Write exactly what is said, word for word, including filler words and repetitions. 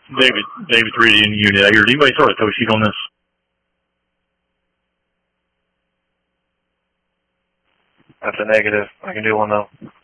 David, David three in the unit. I hear. Did anybody start a tow sheet on this? That's a negative. I can do one though.